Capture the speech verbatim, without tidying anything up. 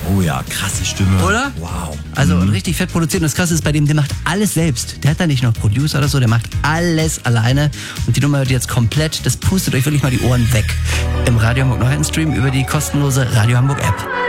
Oh ja, krasse Stimme. Oder? Wow. Also Mhm. richtig fett produziert. Und das Krasse ist bei dem, der macht alles selbst. Der hat da nicht noch Producer oder so, der macht alles alleine. Und die Nummer hört jetzt komplett, das pustet euch wirklich mal die Ohren weg. Im Radio Hamburg Neuheiten-Stream über die kostenlose Radio Hamburg App.